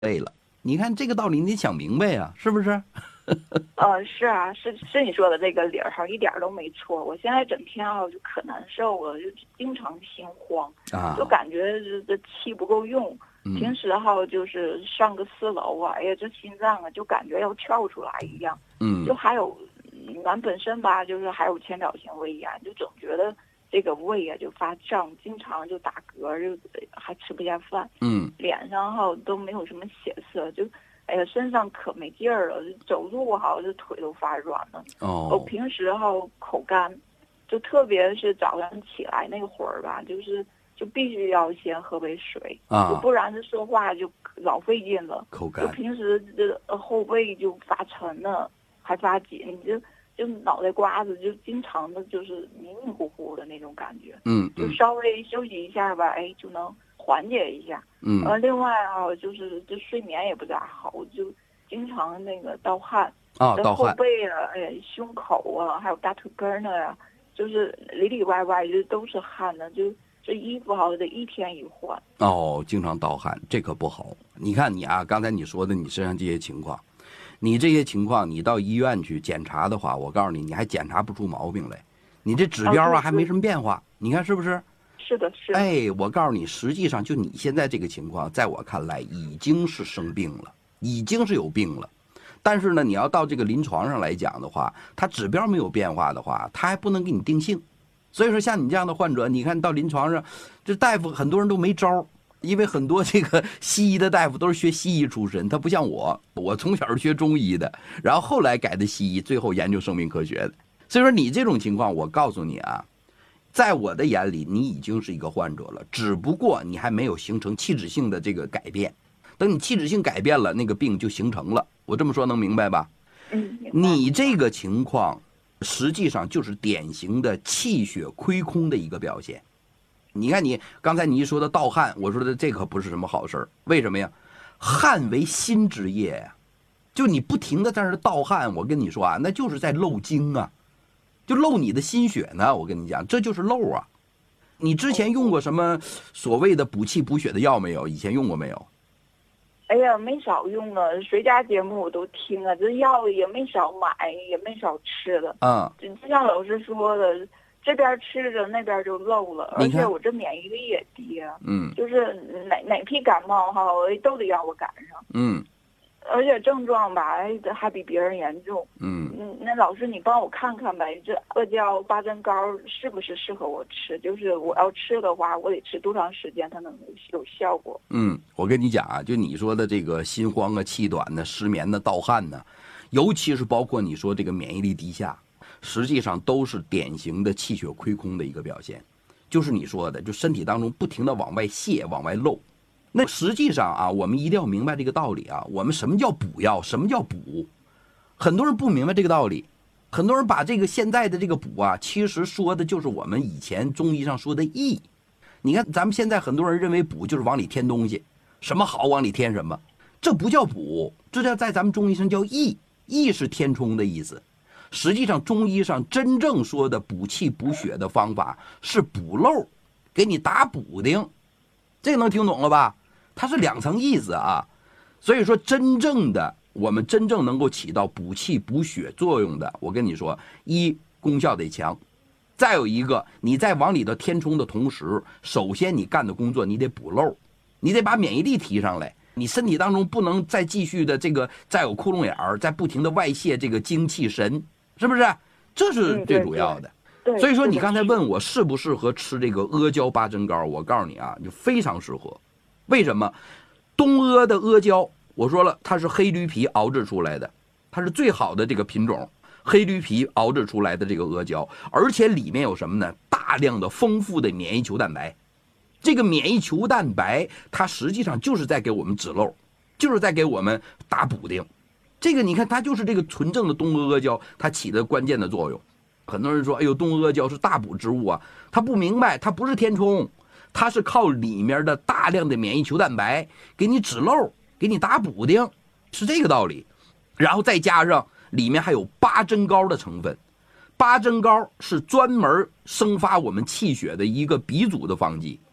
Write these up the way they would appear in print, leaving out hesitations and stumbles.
累了。你看这个道理，你得想明白呀，是不是？ 是啊，是你说的这个理儿哈，一点儿都没错。我现在整天啊就可难受了，就经常心慌，就啊， 感觉这气不够用。平时哈就是上个4楼啊，哎呀这心脏啊就感觉要跳出来一样。就还有，俺本身吧就是还有前列腺胃炎，就总觉得这个胃啊就发胀，经常就打嗝，就还吃不下饭。脸上哈都没有什么血色，就。哎呀，身上可没劲儿了，走路哈，这腿都发软了。我平时哈口干，就特别是早上起来那会儿吧，就必须要先喝杯水就不然这说话就老费劲了。 口干。 就平时这后背就发沉了，还发紧，就脑袋瓜子就经常的就是迷迷糊糊的那种感觉。就稍微休息一下吧，哎，就能缓解一下。另外啊，就是这睡眠也不咋好，就经常那个盗汗盗汗， 后背啊，哎，胸口啊，还有大腿根儿呀，就是里里外外就都是汗呢，就这衣服好得一天一换。 经常盗汗，这可不好。你看你啊，刚才你说的你身上这些情况，你这些情况，你到医院去检查的话，我告诉你，你还检查不出毛病来，你这指标还没什么变化，你看是不是？ 是的，是的。 哎，我告诉你，实际上就你现在这个情况，在我看来已经是生病了，已经是有病了。但是呢，你要到这个临床上来讲的话，它指标没有变化的话，它还不能给你定性。所以说，像你这样的患者，你看到临床上，这大夫很多人都没招，因为很多这个西医的大夫都是学西医出身，他不像我从小是学中医的，然后后来改的西医，最后研究生命科学的。所以说，你这种情况，我告诉你啊。在我的眼里，你已经是一个患者了，只不过你还没有形成器质性的这个改变。等你器质性改变了，那个病就形成了。我这么说能明白吧？你这个情况实际上就是典型的气血亏空的一个表现。你看你刚才你一说的盗汗，我说的这可不是什么好事。为什么呀？汗为心之液呀，就你不停的在那盗汗，我跟你说啊，那就是在漏精啊。就漏你的心血呢，我跟你讲，这就是漏啊！你之前用过什么所谓的补气补血的药没有？以前用过没有？ 哎呀，没少用啊，谁家节目我都听啊，这药也没少买，也没少吃的。就像老师说的，这边吃着那边就漏了，而且我这免疫力也低啊。就是哪批感冒哈，都得让我赶上。而且症状吧，还比别人严重。那老师你帮我看看呗，这阿胶八珍膏是不是适合我吃？就是我要吃的话，我得吃多长时间它能有效果？ 我跟你讲啊，就你说的这个心慌啊、气短呢、失眠的、盗汗呢，尤其是包括你说这个免疫力低下，实际上都是典型的气血亏空的一个表现。就是你说的，就身体当中不停的往外泄、往外漏。那实际上啊，我们一定要明白这个道理啊。我们什么叫补药？什么叫补？很多人不明白这个道理，很多人把这个现在的这个补啊，其实说的就是我们以前中医上说的益。你看咱们现在很多人认为补就是往里添东西，什么好往里添什么，这不叫补，这叫在咱们中医上叫益。益是填充的意思。实际上中医上真正说的补气补血的方法是补漏，给你打补丁，这个能听懂了吧？它是两层意思啊。所以说真正的我们真正能够起到补气补血作用的，我跟你说，一功效得强，再有一个你在往里头填充的同时，首先你干的工作你得补漏，你得把免疫力提上来，你身体当中不能再继续的这个再有窟窿眼儿，再不停的外泄这个精气神，是不是？这是最主要的。所以说你刚才问我适不适合吃这个阿胶八珍膏，我告诉你啊，就非常适合。为什么？东阿的阿胶，我说了，它是黑驴皮熬制出来的，它是最好的这个品种，黑驴皮熬制出来的这个阿胶，而且里面有什么呢？大量的丰富的免疫球蛋白。这个免疫球蛋白，它实际上就是在给我们止漏，就是在给我们打补丁。这个你看，它就是这个纯正的东阿阿胶，它起的关键的作用。很多人说，哎呦，东阿阿胶是大补之物啊，他不明白，它不是填充。它是靠里面的大量的免疫球蛋白给你止漏，给你打补丁，是这个道理。然后再加上里面还有八珍膏的成分，八珍膏是专门生发我们气血的一个鼻祖的方剂。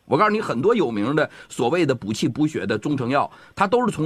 我告诉你，很多有名的所谓的补气补血的中成药，它都是从